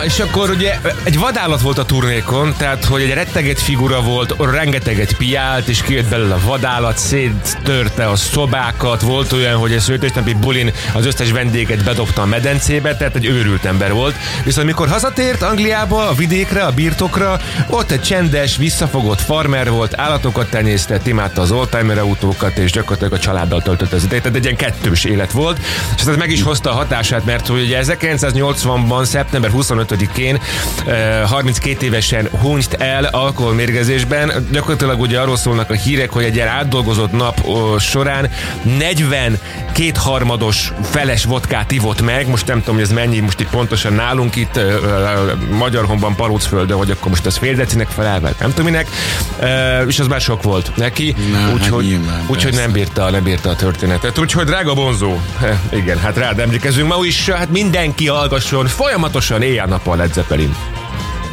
és akkor ugye egy vadállat volt a turnékon, tehát hogy egy retteget figura volt, rengeteget piált, és kijött belőle a vadállat, széttörte a szobákat, volt olyan, hogy a születésnapi bulin az összes vendéget bedobta a medencébe, tehát egy őrült ember volt. Viszont amikor hazatért Angliába, a vidékre, a birtokra, ott egy csendes, visszafogott farmer volt, állatokat tenyésztett, imádta az oldtimer autókat, és gyakorlatilag a családdal töltött az idejét, tehát egy ilyen kettős élet volt, és ez meg is hozta a hatását, mert ugye 1980-ban, szeptember 25-én 32 évesen hunyt el alkoholmérgezésben. Gyakorlatilag ugye arról szólnak a hírek, hogy egy ilyen átdolgozott nap során 42/3 feles vodkát ivott meg, most nem tudom, hogy ez mennyi, most itt pontosan nálunk itt Magyarhonban, Parócföldön, hogy akkor most ez fél decinek felel, nem tudom minek, és az már sok volt neki, úgyhogy nem bírta a történetet. Úgyhogy drága Bonzó, igen, hát rád emlékezünk ma is, hát mindenki hallgasson folyamatosan éjjel-nappal Led Zeppelin.